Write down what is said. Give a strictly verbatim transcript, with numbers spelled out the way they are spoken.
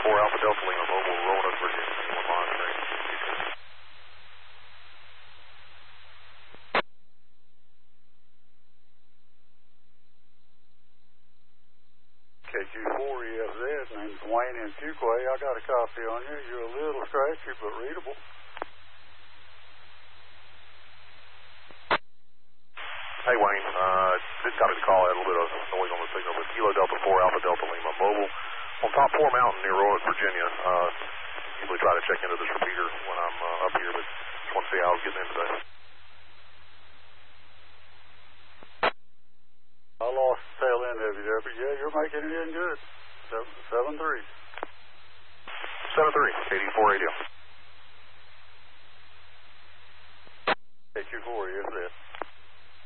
four Alpha Delta Lima Mobile, Roanoke, Virginia. Anyone monitoring? K Q four E F Z, name's Wayne in Fuquay. I got a copy on you. You're a little scratchy, but readable. Hey Wayne, uh, did copy the call. I had a little bit of noise on the signal, but Kilo Delta four Alpha Delta Lima Mobile on Top Four Mountain near Roanoke, Virginia. Uh, usually try to check into this repeater when I'm uh, up here, but just want to see how I was getting in today. I lost the tail end of you there, but yeah, you're making it in good. Seven, seven three. seven three, eighty-four radio. K Q four E F Z.